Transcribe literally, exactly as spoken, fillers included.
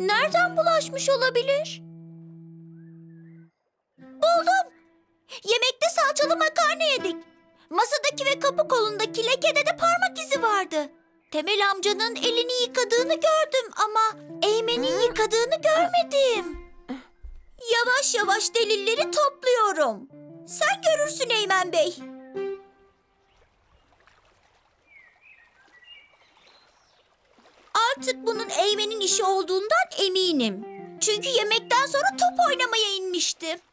Nereden bulaşmış olabilir? Buldum. Yemekte salçalı makarna yedik. Masadaki ve kapı kolundaki lekede de parmak izi vardı. Temel amcanın elini yıkadığını gördüm ama Eymen'in yıkadığını görmedim. Yavaş yavaş delilleri topluyorum. Sen görürsün Eymen Bey. Artık bunun Eymen'in işi olduğundan eminim. Çünkü yemekten sonra top oynamaya inmişti.